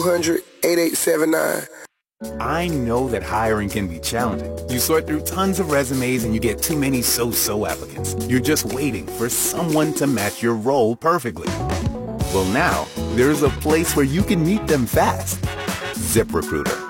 1-800-878-8879. I know that hiring can be challenging. You sort through tons of resumes and you get too many so-so applicants. You're just waiting for someone to match your role perfectly. Well, now, there's a place where you can meet them fast. ZipRecruiter.